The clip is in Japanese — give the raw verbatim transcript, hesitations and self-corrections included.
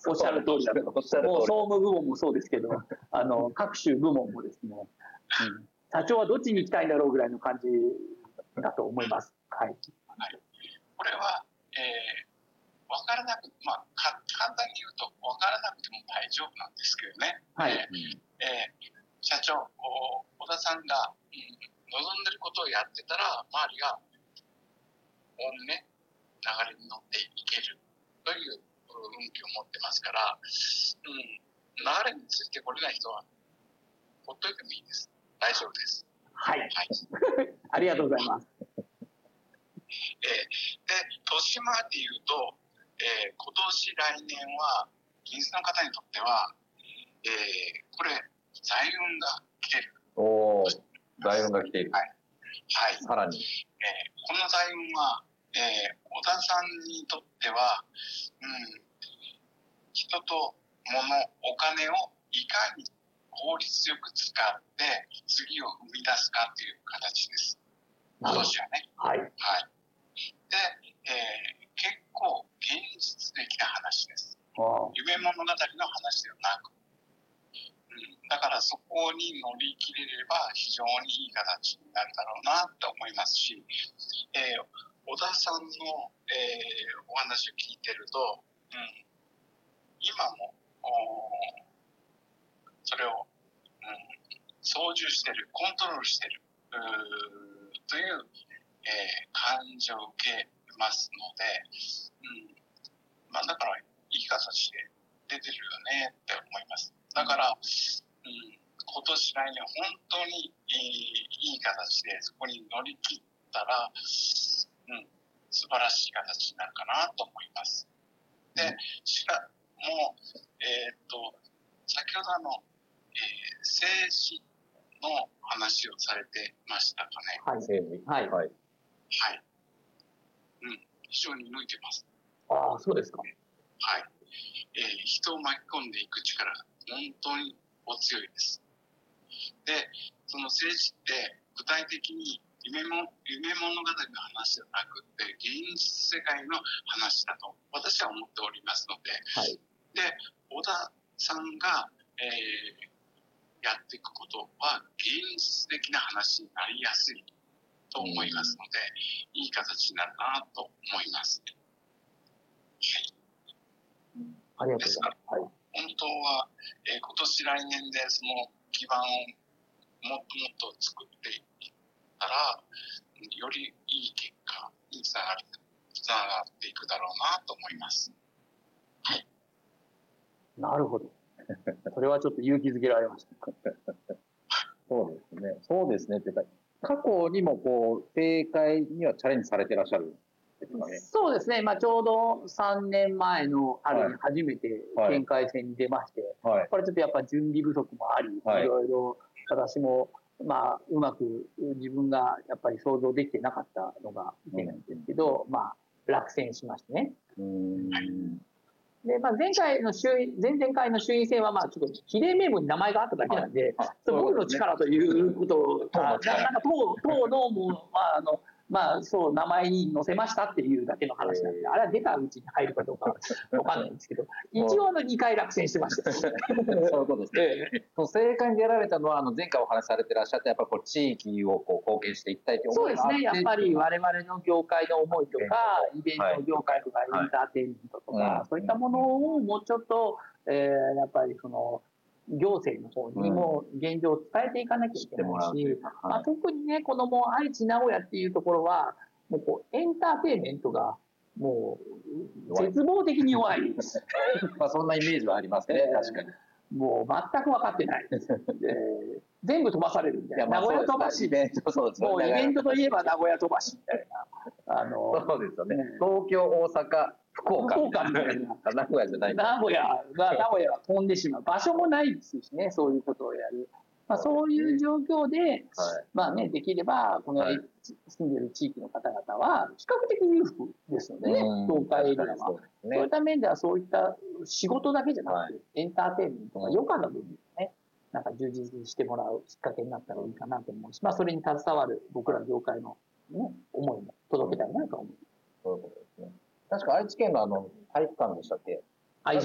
おっしゃる通りだと。もう総務部門もそうですけど、あの各種部門もですね、うん、社長はどっちに行きたいんだろうぐらいの感じだと思います。はい。はい、 これは、えー、分からなく、まあ、簡単に言うと分からなくても大丈夫なんですけどね。はい。えーえー、社長、小田さんが、うん、望んでることをやってたら、周りがおおむね流れに乗っていけるという運気を持ってますから、うん、流れについてこれない人はほっといてもいいです。大丈夫です。 はい。はい、ありがとうございます。 えー、で、年回っていうと、えー、今年来年は金星の方にとっては、えー、これ財運が来てる。 おお、財運が来ている。 はい。はい。 さらに、 えー、この財運は、えー、小田さんにとっては、うん、人と物、お金をいかに効率よく使って次を生み出すかという形です。今年はね。 はい。 はい。で、えー、結構現実的な話です。夢物語の話ではなく、うん、だからそこに乗り切れれば非常にいい形になるだろうなと思いますし、えー、小田さんの、えー、お話を聞いてると、うん、今もそれを、うん、操縦してる、コントロールしてるという、えー、感情を受けますので、うん、まあだからいい形で出てるよねって思います。だから、うん、今年来年本当にいい、いい形でそこに乗り切ったら、うん、素晴らしい形になるかなと思います。で、しかも、えー、っと、先ほどあの、えー、政治の話をされてましたかね。 はい、政治。はい。はい。 はい。うん、非常に向いてます。 ああ、そうですか。 はい。えー、人を巻き込んでいく力、本当にお強いです。で、その政治って具体的に夢も夢物語の話ではなくて現実世界の話だと私は思っておりますので、はい、で小田さんが、えー、やっていくことは現実的な話になりやすいと思いますので、うん、いい形になるなと思います。 はい、ありがとうございます。はい、 本当は、えー、今年来年でその基盤をもっともっと作っていったら、よりいい結果につながる、つながっていくだろうなと思います。はい。 なるほど。それはちょっと勇気づけられました。 そうですね。そうですね。ってか、過去にもこう、政界にはチャレンジされてらっしゃるんですかね。 そうですね。まあ、ちょうどさんねんまえの春に初めて県会選に出まして、はいはい、これちょっとやっぱ準備不足もあり、はい、いろいろ私も、まあ、うまく自分がやっぱり想像できてなかったのがいけないんですけど、うん、まあ、落選しましてね。うんで、まあ、前回の衆院、前々回の衆院選は、まあ、ちょっと比例名簿に名前があっただけなんで、僕の力ということを、なんか党、党のもう、まあ、あの、まあ、そう、名前に載せましたっていうだけの話なんで、あれは出たうちに入るかどうかわかんないんですけど、一応のにかい落選してました。そういうことですね。政界に出られたのは、あの、前回お話しされてらっしゃった、やっぱりこう、地域をこう貢献していきたいという思いがあって。 そうですね。やっぱり我々の業界の思いとか、イベント業界とか、エンターテインメントとか、そういったものをもうちょっと、えー、やっぱりその、行政の方にも現状を伝えていかなきゃいけないし、まあ、特にね、このもう愛知、名古屋っていうところは、もうこうエンターテインメントがもう絶望的に弱い。 まあそんなイメージはありますね、確かに。 もう全く分かってない。全部飛ばされるみたいな。名古屋飛ばし。もうイベントといえば名古屋飛ばしみたいな。 あのそうですよね。東京、大阪、福岡。 福岡みたいな。 名古屋じゃない。 名古屋が、名古屋は飛んでしまう。場所もないですしね、そういうことをやる。まあ、そういう状況で、はい、まあね、できれば、この、はい、住んでる地域の方々は、比較的裕福ですのでね、東海エリアは。そういった面では、そういった仕事だけじゃなくて、はい、エンターテインメントが余暇の部分でね、なんか充実してもらうきっかけになったらいいかなと思うし、まあ、それに携わる僕ら業界の、ね、思いも届けたいなと思う。 そういうことですね。確か愛知県のあの、体育館でしたっけ、